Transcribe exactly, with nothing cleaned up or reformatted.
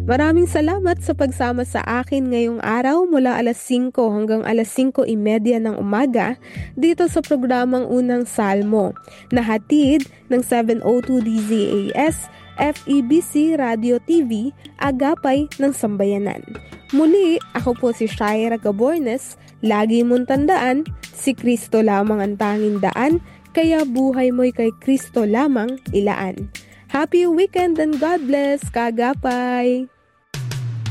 Maraming salamat sa pagsama sa akin ngayong araw mula alas singko hanggang alas singko imedya ng umaga dito sa programang Unang Salmo, nahatid ng seven oh two D Z A S, F E B C Radio T V, Agapay ng Sambayanan. Muli, ako po si Shaira Gabornes. Lagi mong tandaan, si Kristo lamang ang tanging daan, kaya buhay mo'y kay Kristo lamang ilaan. Happy weekend and God bless, Kagapay!